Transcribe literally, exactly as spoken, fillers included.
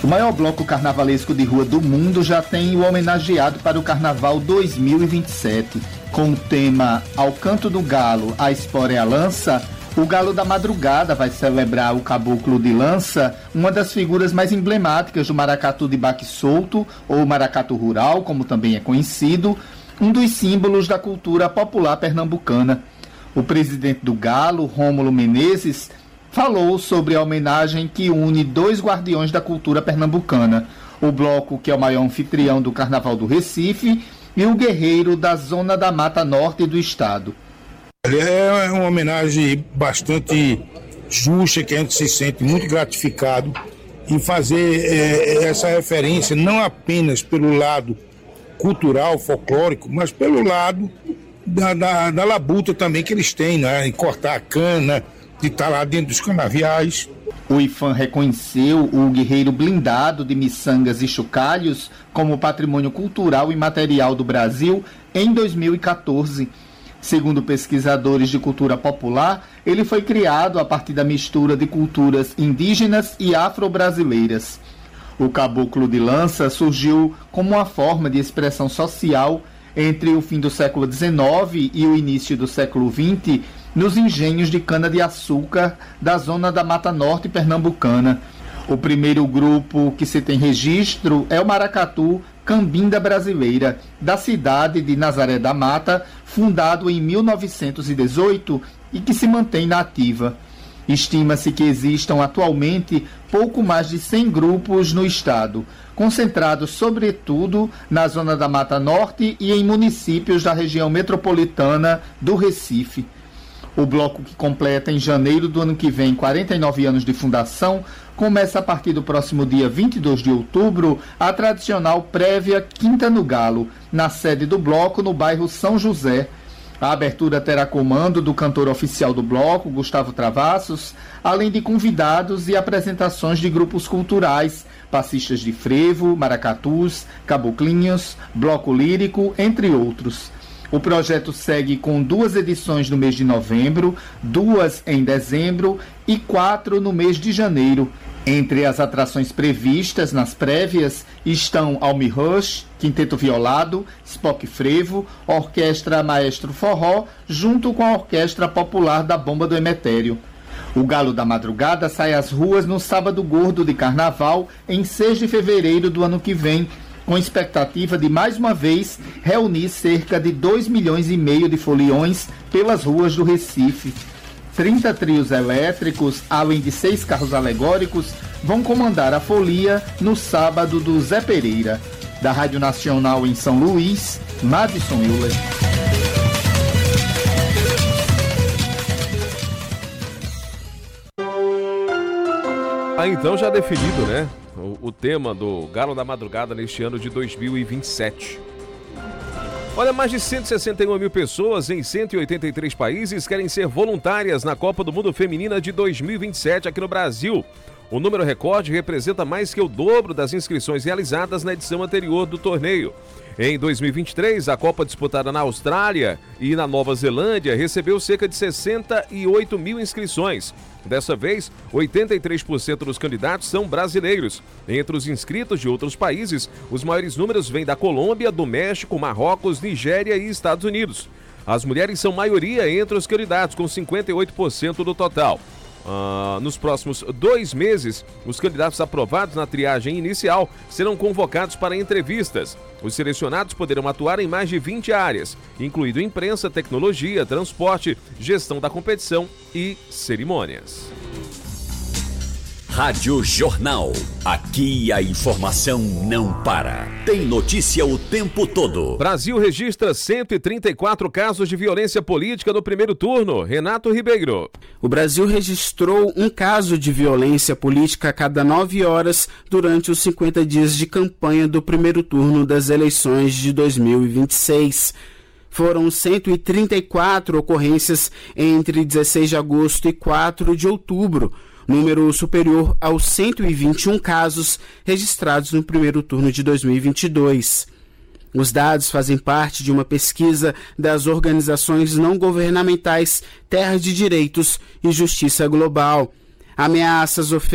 O maior bloco carnavalesco de rua do mundo já tem o homenageado para o Carnaval dois mil e vinte e sete. Com o tema Ao Canto do Galo, a Espora e a Lança, o Galo da Madrugada vai celebrar o Caboclo de Lança, uma das figuras mais emblemáticas do maracatu de baque solto, ou maracatu rural, como também é conhecido, um dos símbolos da cultura popular pernambucana. O presidente do Galo, Rômulo Menezes, falou sobre a homenagem que une dois guardiões da cultura pernambucana, o bloco que é o maior anfitrião do Carnaval do Recife e o guerreiro da Zona da Mata Norte do estado. É uma homenagem bastante justa, que a gente se sente muito gratificado em fazer é, essa referência, não apenas pelo lado cultural, folclórico, mas pelo lado da, da, da labuta também que eles têm, né? Em cortar a cana, de estar lá dentro dos canaviais. O I F A M reconheceu o guerreiro blindado de miçangas e chocalhos como patrimônio cultural e material do Brasil em dois mil e catorze. Segundo pesquisadores de cultura popular, ele foi criado a partir da mistura de culturas indígenas e afro-brasileiras. O Caboclo de Lança surgiu como uma forma de expressão social entre o fim do século dezenove e o início do século vinte, nos engenhos de cana-de-açúcar da zona da Mata Norte pernambucana. O primeiro grupo que se tem registro é o maracatu Cambinda Brasileira, da cidade de Nazaré da Mata, fundado em mil novecentos e dezoito e que se mantém na ativa. Estima-se que existam atualmente pouco mais de cem grupos no estado, concentrados sobretudo na zona da Mata Norte e em municípios da região metropolitana do Recife. O bloco, que completa em janeiro do ano que vem quarenta e nove anos de fundação, começa a partir do próximo dia vinte e dois de outubro a tradicional prévia Quinta no Galo, na sede do bloco no bairro São José. A abertura terá comando do cantor oficial do bloco, Gustavo Travassos, além de convidados e apresentações de grupos culturais, passistas de frevo, maracatus, caboclinhos, bloco lírico, entre outros. O projeto segue com duas edições no mês de novembro, duas em dezembro e quatro no mês de janeiro. Entre as atrações previstas nas prévias estão Almi Rush, Quinteto Violado, Spock Frevo, Orquestra Maestro Forró, junto com a Orquestra Popular da Bomba do Emetério. O Galo da Madrugada sai às ruas no Sábado Gordo de Carnaval, em seis de fevereiro do ano que vem, com expectativa de, mais uma vez, reunir cerca de dois milhões e meio de foliões pelas ruas do Recife. trinta trios elétricos, além de seis carros alegóricos, vão comandar a folia no sábado do Zé Pereira. Da Rádio Nacional em São Luís, Madison Euler. Ah, então já definido, né? O, o tema do Galo da Madrugada neste ano de dois mil e vinte e sete. Olha, mais de cento e sessenta e uma mil pessoas em cento e oitenta e três países querem ser voluntárias na Copa do Mundo Feminina de dois mil e vinte e sete aqui no Brasil. O número recorde representa mais que o dobro das inscrições realizadas na edição anterior do torneio. Em dois mil e vinte e três, a Copa disputada na Austrália e na Nova Zelândia recebeu cerca de sessenta e oito mil inscrições. Dessa vez, oitenta e três por cento dos candidatos são brasileiros. Entre os inscritos de outros países, os maiores números vêm da Colômbia, do México, Marrocos, Nigéria e Estados Unidos. As mulheres são maioria entre os candidatos, com cinquenta e oito por cento do total. Uh, nos próximos dois meses, os candidatos aprovados na triagem inicial serão convocados para entrevistas. Os selecionados poderão atuar em mais de vinte áreas, incluindo imprensa, tecnologia, transporte, gestão da competição e cerimônias. Rádio Jornal. Aqui a informação não para. Tem notícia o tempo todo. Brasil registra cento e trinta e quatro casos de violência política no primeiro turno. Renato Ribeiro. O Brasil registrou um caso de violência política a cada nove horas durante os cinquenta dias de campanha do primeiro turno das eleições de dois mil e vinte e seis. Foram cento e trinta e quatro ocorrências entre dezesseis de agosto e quatro de outubro, número superior aos cento e vinte e um casos registrados no primeiro turno de dois mil e vinte e dois. Os dados fazem parte de uma pesquisa das organizações não governamentais Terra de Direitos e Justiça Global. Ameaças,